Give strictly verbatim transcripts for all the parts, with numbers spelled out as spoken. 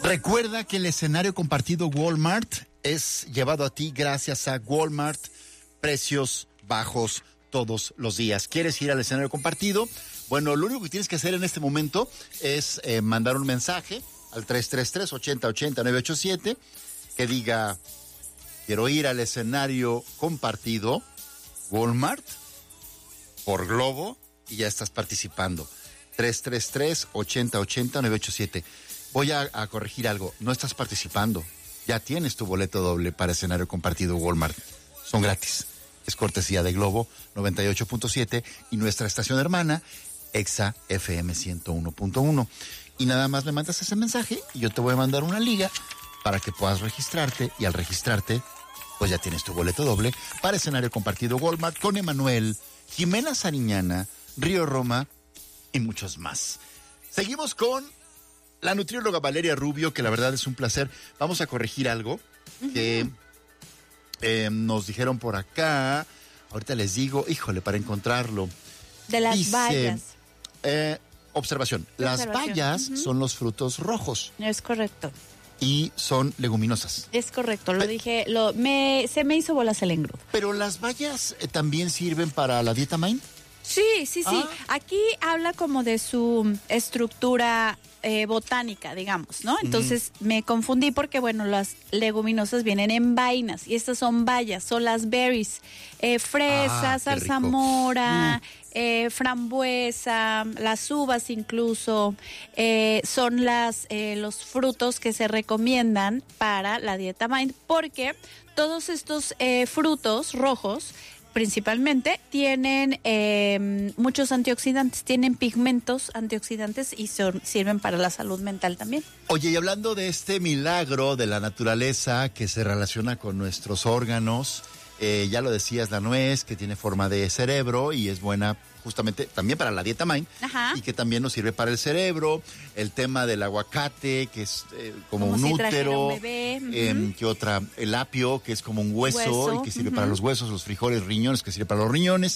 Recuerda que el escenario compartido Walmart es llevado a ti gracias a Walmart, precios bajos todos los días. ¿Quieres ir al escenario compartido? Bueno, lo único que tienes que hacer en este momento es eh, mandar un mensaje al tres tres tres, ocho cero ocho cero, nueve ocho siete que diga, quiero ir al escenario compartido Walmart por Globo, y ya estás participando. tres tres tres, ocho cero ocho cero, nueve ocho siete. Voy a, a corregir algo, no estás participando, ya tienes tu boleto doble para escenario compartido Walmart. Son gratis, es cortesía de Globo noventa y ocho punto siete y nuestra estación hermana Exa F M ciento uno punto uno. Y nada más me mandas ese mensaje y yo te voy a mandar una liga para que puedas registrarte, y al registrarte pues ya tienes tu boleto doble para escenario compartido Walmart con Emanuel, Jimena Sariñana, Río Roma y muchos más. Seguimos con la nutrióloga Valeria Rubio, que la verdad es un placer. Vamos a corregir algo uh-huh. que eh, nos dijeron por acá. Ahorita les digo, híjole, para encontrarlo. De las Dice, bayas. Eh, observación. Las observación. bayas uh-huh. son los frutos rojos. Es correcto. Y son leguminosas. Es correcto, lo Pe- dije, lo, me, se me hizo bolas el engrudo. Pero las bayas eh, también sirven para la dieta Mind. Sí, sí, sí. Ah. Aquí habla como de su estructura eh, botánica, digamos, ¿no? Entonces mm. me confundí porque, bueno, las leguminosas vienen en vainas y estas son bayas, son las berries, eh, fresa, ah, zarzamora, mm. eh, frambuesa, las uvas incluso, eh, son las eh, los frutos que se recomiendan para la dieta Mind, porque todos estos eh, frutos rojos principalmente tienen eh, muchos antioxidantes, tienen pigmentos antioxidantes y son, sirven para la salud mental también. Oye, y hablando de este milagro de la naturaleza que se relaciona con nuestros órganos, eh, ya lo decías, la nuez, que tiene forma de cerebro y es buena justamente también para la dieta Mind. Ajá. Y que también nos sirve para el cerebro. El tema del aguacate, que es eh, como, como un si útero. Un bebé. Uh-huh. eh, que otra, el apio, que es como un hueso, hueso. y que sirve uh-huh. para los huesos, los frijoles, riñones, que sirve para los riñones.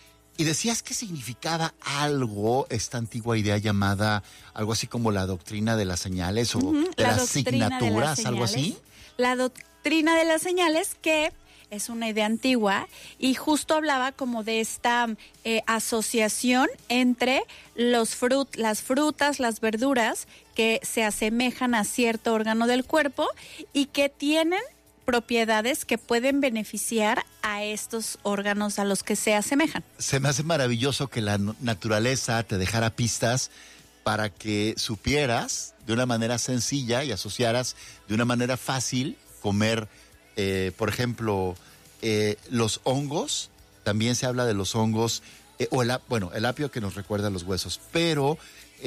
Y decías que significaba algo esta antigua idea llamada algo así como la doctrina de las señales o uh-huh. de la las asignaturas, algo así. La doctrina de las señales, que es una idea antigua y justo hablaba como de esta eh, asociación entre los frut, las frutas, las verduras que se asemejan a cierto órgano del cuerpo y que tienen propiedades que pueden beneficiar a estos órganos a los que se asemejan. Se me hace maravilloso que la naturaleza te dejara pistas para que supieras de una manera sencilla y asociaras de una manera fácil comer. Eh, por ejemplo, eh, los hongos, también se habla de los hongos, eh, o el, bueno, el apio que nos recuerda a los huesos, pero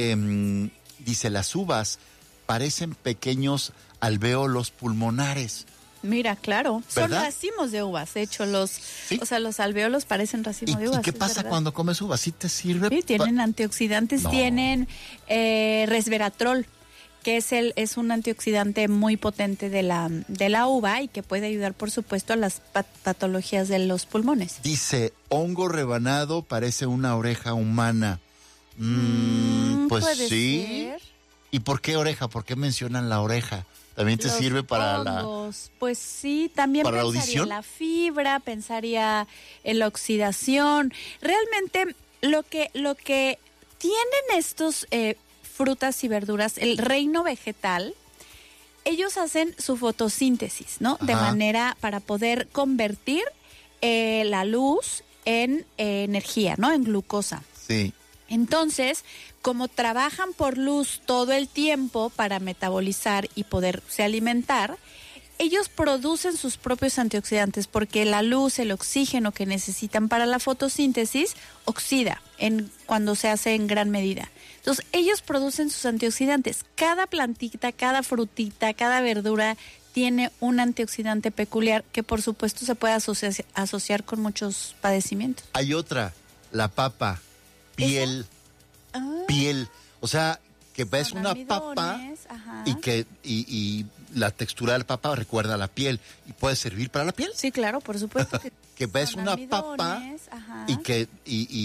eh, dice, las uvas parecen pequeños alvéolos pulmonares. Mira, claro, ¿verdad? Son racimos de uvas, de hecho, los, ¿sí? o sea, los alvéolos parecen racimos de uvas. ¿Y qué pasa cuando comes uvas? ¿Sí te sirve? Sí, tienen pa- antioxidantes, no. tienen eh, resveratrol, que es el es un antioxidante muy potente de la de la uva y que puede ayudar, por supuesto, a las pat- patologías de los pulmones. Dice, hongo rebanado parece una oreja humana. Mm, mm, pues puede sí. Ser. ¿Y por qué oreja? ¿Por qué mencionan la oreja? ¿También te los sirve para hongos, la Pues sí, también para pensaría la audición? la fibra, pensaría en la oxidación. Realmente lo que lo que tienen estos eh, frutas y verduras, el reino vegetal, ellos hacen su fotosíntesis, ¿no? Ajá. De manera para poder convertir eh, la luz en eh, energía, ¿no? En glucosa. Sí. Entonces, como trabajan por luz todo el tiempo para metabolizar y poderse alimentar, ellos producen sus propios antioxidantes porque la luz, el oxígeno que necesitan para la fotosíntesis, oxida en, cuando se hace en gran medida. Entonces, ellos producen sus antioxidantes. Cada plantita, cada frutita, cada verdura tiene un antioxidante peculiar que, por supuesto, se puede asociar, asociar con muchos padecimientos. Hay otra, la papa, piel, ah. piel. O sea, que ves una papa ajá. y que y, y la textura del papa recuerda a la piel y puede servir para la piel. Sí, claro, por supuesto. Que, que ves una papa ajá. y que y, y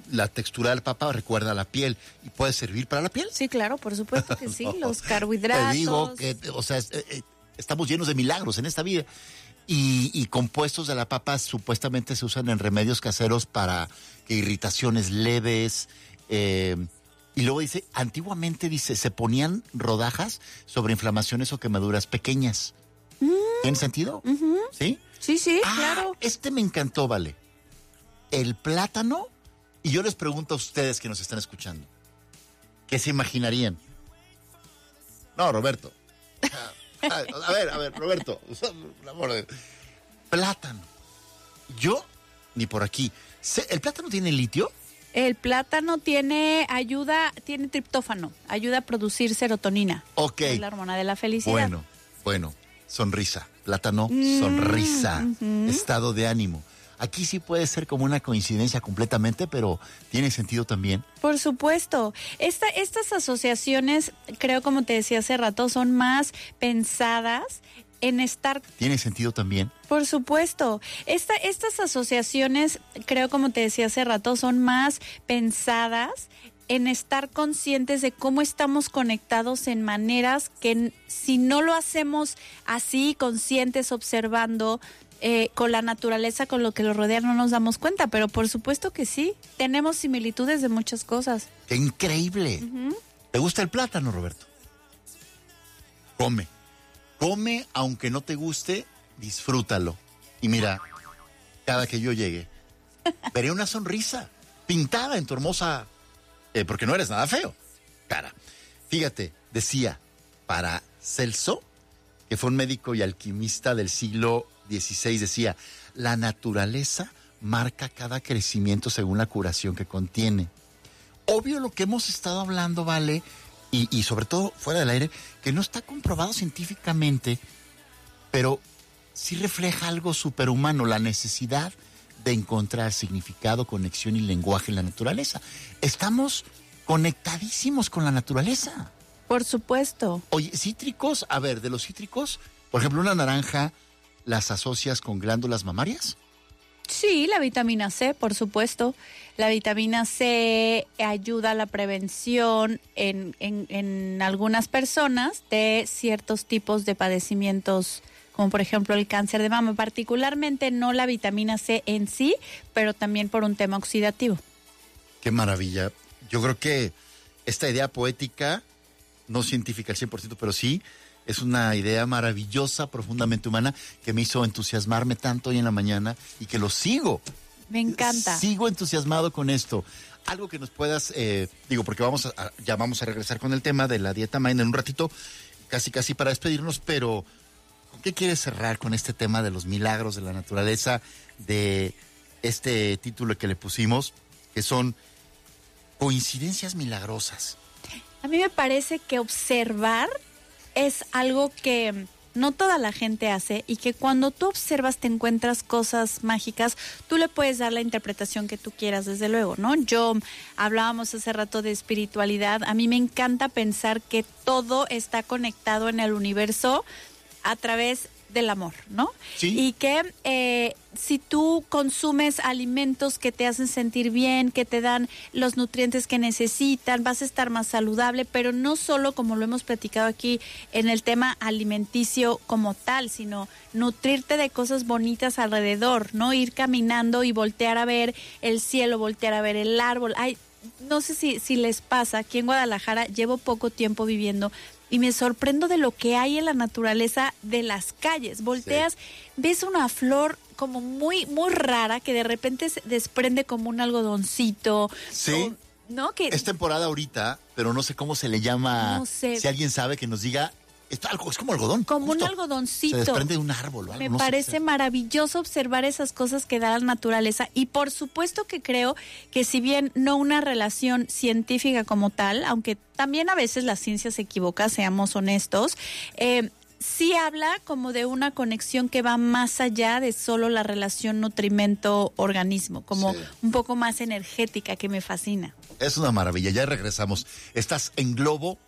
la textura del papa recuerda a la piel y puede servir para la piel. Sí, claro, por supuesto que sí, No, los carbohidratos. Te digo que, o sea, es, eh, estamos llenos de milagros en esta vida. Y, y compuestos de la papa supuestamente se usan en remedios caseros para que irritaciones leves. Eh, y luego dice, antiguamente dice, se ponían rodajas sobre inflamaciones o quemaduras pequeñas. Mm. ¿Tiene sentido? Uh-huh. ¿Sí? Sí, sí, ah, claro. Este me encantó, Vale. El plátano, y yo les pregunto a ustedes que nos están escuchando, ¿qué se imaginarían? No, Roberto. A ver, a ver, Roberto. Plátano. Yo, ni por aquí. ¿El plátano tiene litio? El plátano tiene, ayuda, tiene triptófano, ayuda a producir serotonina. Ok. Es la hormona de la felicidad. Bueno, bueno, sonrisa. Plátano, mm, sonrisa. Uh-huh. Estado de ánimo. Aquí sí puede ser como una coincidencia completamente, pero tiene sentido también. Por supuesto. Esta, estas asociaciones, creo como te decía hace rato, son más pensadas en estar... ¿Tiene sentido también? Por supuesto. Esta, estas asociaciones, creo como te decía hace rato, son más pensadas en estar conscientes de cómo estamos conectados en maneras que si no lo hacemos así, conscientes, observando... Eh, con la naturaleza, con lo que lo rodea, no nos damos cuenta, pero por supuesto que sí, tenemos similitudes de muchas cosas. ¡Qué increíble! Uh-huh. ¿Te gusta el plátano, Roberto? Come. Come, aunque no te guste, disfrútalo. Y mira, cada que yo llegue, veré una sonrisa pintada en tu hermosa, eh, porque no eres nada feo, cara. Fíjate, decía Paracelso, que fue un médico y alquimista del siglo dieciséis, decía, la naturaleza marca cada crecimiento según la curación que contiene. Obvio lo que hemos estado hablando, Vale, y, y sobre todo fuera del aire, que no está comprobado científicamente, pero sí refleja algo superhumano, la necesidad de encontrar significado, conexión y lenguaje en la naturaleza. Estamos conectadísimos con la naturaleza. Por supuesto. Oye, cítricos, a ver, de los cítricos, por ejemplo, una naranja, ¿las asocias con glándulas mamarias? Sí, la vitamina C, por supuesto. La vitamina C ayuda a la prevención en, en, en algunas personas de ciertos tipos de padecimientos, como por ejemplo el cáncer de mama, particularmente no la vitamina C en sí, pero también por un tema oxidativo. Qué maravilla. Yo creo que esta idea poética, no científica al cien por ciento, pero sí, es una idea maravillosa, profundamente humana, que me hizo entusiasmarme tanto hoy en la mañana y que lo sigo. Me encanta. Sigo entusiasmado con esto. Algo que nos puedas, eh, digo, porque vamos a, ya vamos a regresar con el tema de la dieta Mind en un ratito, casi casi para despedirnos, pero ¿con qué quieres cerrar con este tema de los milagros de la naturaleza, de este título que le pusimos, que son coincidencias milagrosas? A mí me parece que observar es algo que no toda la gente hace y que cuando tú observas te encuentras cosas mágicas, tú le puedes dar la interpretación que tú quieras, desde luego, ¿no? Yo, hablábamos hace rato de espiritualidad, a mí me encanta pensar que todo está conectado en el universo a través del amor, ¿no? Sí. Y que eh, si tú consumes alimentos que te hacen sentir bien, que te dan los nutrientes que necesitan, vas a estar más saludable, pero no solo como lo hemos platicado aquí en el tema alimenticio como tal, sino nutrirte de cosas bonitas alrededor, ¿no? Ir caminando y voltear a ver el cielo, voltear a ver el árbol. Ay, no sé si, si les pasa, aquí en Guadalajara llevo poco tiempo viviendo, y me sorprendo de lo que hay en la naturaleza de las calles. Volteas, sí. Ves una flor como muy, muy rara que de repente se desprende como un algodoncito. Sí. O, ¿no? Que es temporada ahorita, pero no sé cómo se le llama. No sé. Si alguien sabe, que nos diga. Es, algo, es como algodón. Como justo. un algodoncito. Se desprende de un árbol o algo. Me no parece sé. maravilloso observar esas cosas que da la naturaleza. Y por supuesto que creo que si bien no una relación científica como tal, aunque también a veces la ciencia se equivoca, seamos honestos, eh, sí habla como de una conexión que va más allá de solo la relación nutrimento-organismo, como sí. un poco más energética, que me fascina. Es una maravilla, ya regresamos. Estás en Globo